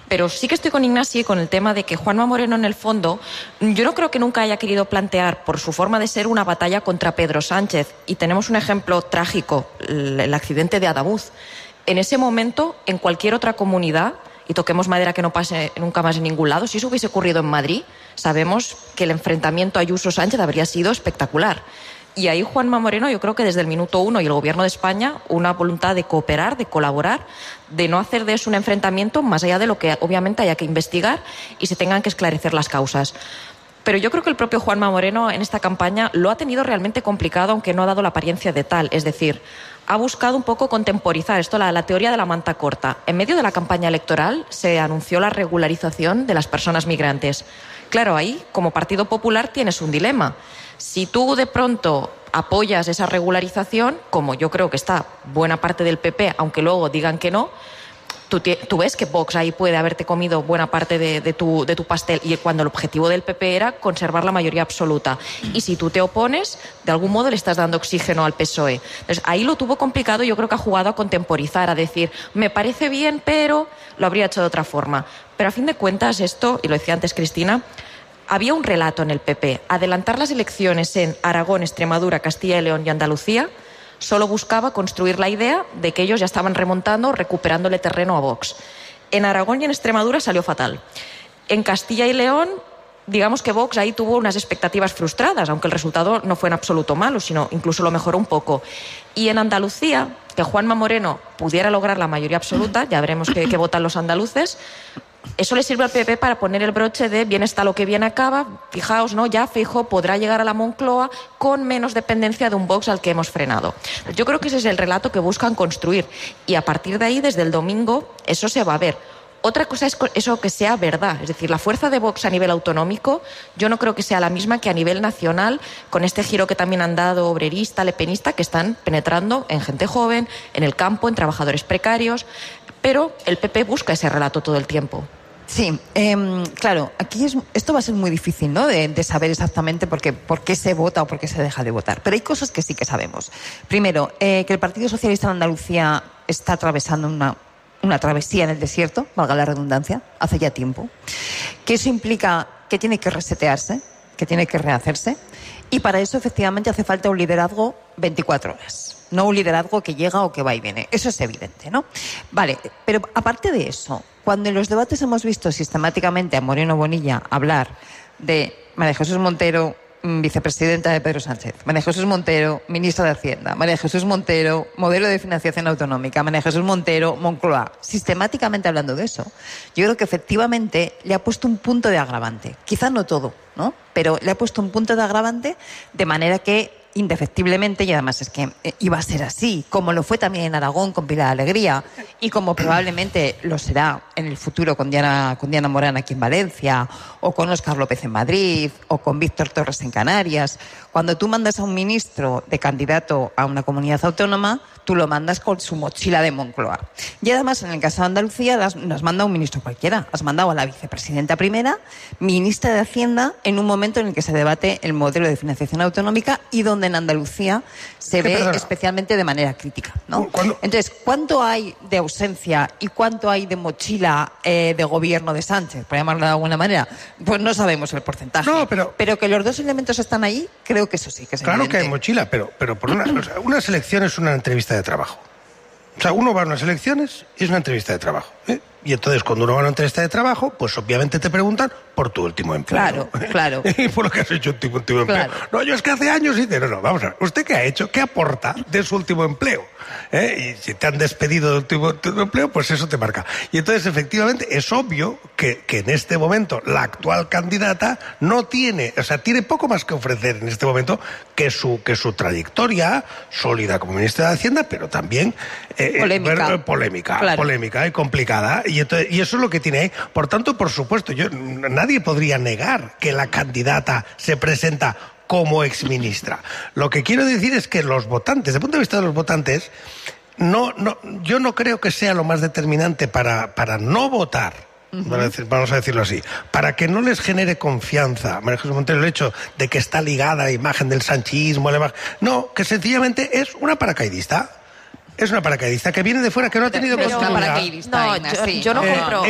Pero sí que estoy con Ignasi con el tema de que Juanma Moreno, en el fondo, yo no creo que nunca haya querido plantear, por su forma de ser, una batalla contra Pedro Sánchez. Y tenemos un ejemplo trágico, el accidente de Adamuz. En ese momento, en cualquier otra comunidad, y toquemos madera que no pase nunca más en ningún lado, si eso hubiese ocurrido en Madrid, sabemos que el enfrentamiento Ayuso-Sánchez habría sido espectacular. Y ahí Juanma Moreno, yo creo que desde el minuto uno, y el Gobierno de España, una voluntad de cooperar, de colaborar, de no hacer de eso un enfrentamiento más allá de lo que obviamente haya que investigar y se tengan que esclarecer las causas. Pero yo creo que el propio Juanma Moreno en esta campaña lo ha tenido realmente complicado, aunque no ha dado la apariencia de tal. Es decir, ha buscado un poco contemporizar esto, la teoría de la manta corta. En medio de la campaña electoral se anunció la regularización de las personas migrantes. Claro, ahí, como Partido Popular, tienes un dilema. Si tú de pronto apoyas esa regularización, como yo creo que está buena parte del PP, aunque luego digan que no, tú ves que Vox ahí puede haberte comido buena parte de tu pastel, y cuando el objetivo del PP era conservar la mayoría absoluta. Y si tú te opones, de algún modo le estás dando oxígeno al PSOE. Entonces, ahí lo tuvo complicado. Yo creo que ha jugado a contemporizar, a decir, me parece bien, pero lo habría hecho de otra forma. Pero a fin de cuentas esto, y lo decía antes Cristina, había un relato en el PP. Adelantar las elecciones en Aragón, Extremadura, Castilla y León y Andalucía solo buscaba construir la idea de que ellos ya estaban remontando, recuperándole terreno a Vox. En Aragón y en Extremadura salió fatal. En Castilla y León, digamos que Vox ahí tuvo unas expectativas frustradas, aunque el resultado no fue en absoluto malo, sino incluso lo mejoró un poco. Y en Andalucía, que Juanma Moreno pudiera lograr la mayoría absoluta, ya veremos qué votan los andaluces, eso le sirve al PP para poner el broche de bien está lo que bien acaba. Fijaos, ¿no? Ya Feijóo podrá llegar a la Moncloa con menos dependencia de un Vox al que hemos frenado. Yo creo que ese es el relato que buscan construir. Y a partir de ahí, desde el domingo, eso se va a ver. Otra cosa es eso que sea verdad. Es decir, la fuerza de Vox a nivel autonómico, yo no creo que sea la misma que a nivel nacional, con este giro que también han dado obrerista, lepenista, que están penetrando en gente joven, en el campo, en trabajadores precarios. Pero el PP busca ese relato todo el tiempo. Sí, claro, aquí esto va a ser muy difícil, ¿no? De saber exactamente por qué se vota o por qué se deja de votar. Pero hay cosas que sí que sabemos. Primero, que el Partido Socialista en Andalucía está atravesando una travesía en el desierto, valga la redundancia, hace ya tiempo. Que eso implica que tiene que resetearse, que tiene que rehacerse. Y para eso, efectivamente, hace falta un liderazgo 24 horas. No un liderazgo que llega o que va y viene. Eso es evidente, ¿no? Vale, pero aparte de eso, cuando en los debates hemos visto sistemáticamente a Moreno Bonilla hablar de María Jesús Montero, vicepresidenta de Pedro Sánchez, María Jesús Montero, ministra de Hacienda, María Jesús Montero, modelo de financiación autonómica, María Jesús Montero, Moncloa, sistemáticamente hablando de eso, yo creo que efectivamente le ha puesto un punto de agravante. Quizás no todo, ¿no? Pero le ha puesto un punto de agravante de manera que indefectiblemente, y además es que iba a ser así, como lo fue también en Aragón con Pilar Alegría y como probablemente lo será en el futuro con Diana Morán aquí en Valencia, o con Óscar López en Madrid, o con Víctor Torres en Canarias. Cuando tú mandas a un ministro de candidato a una comunidad autónoma, tú lo mandas con su mochila de Moncloa. Y además, en el caso de Andalucía, no has mandado a un ministro cualquiera, has mandado a la vicepresidenta primera, ministra de Hacienda, en un momento en el que se debate el modelo de financiación autonómica y donde en Andalucía se ve especialmente de manera crítica, ¿no? Entonces, ¿cuánto hay de ausencia y cuánto hay de mochila de gobierno de Sánchez, por llamarlo de alguna manera? Pues no sabemos el porcentaje. No, pero que los dos elementos están ahí, creo que eso sí que es claro evidente. Que hay mochila, pero por unas elecciones es una entrevista de trabajo. O sea, uno va a unas elecciones y es una entrevista de trabajo, ¿eh? Y entonces, cuando uno va a una entrevista de trabajo, pues obviamente te preguntan por tu último empleo. Claro. Y por lo que has hecho en tu último empleo. No, yo es que hace años y no, vamos a ver. ¿Usted qué ha hecho? ¿Qué aporta de su último empleo? Y si te han despedido del último empleo, pues eso te marca. Y entonces, efectivamente, es obvio que en este momento la actual candidata no tiene, o sea, tiene poco más que ofrecer en este momento que su trayectoria sólida como ministra de Hacienda, pero también polémica y complicada. Y eso es lo que tiene ahí. Por tanto, por supuesto, nadie podría negar que la candidata se presenta como exministra. Lo que quiero decir es que los votantes, desde el punto de vista de los votantes, yo no creo que sea lo más determinante para no votar. Vamos a decirlo así, para que no les genere confianza María Jesús Montero el hecho de que está ligada a la imagen del sanchismo, no, que sencillamente es una paracaidista. Es una paracaidista que viene de fuera, que no ha tenido continuidad. No, yo no compro.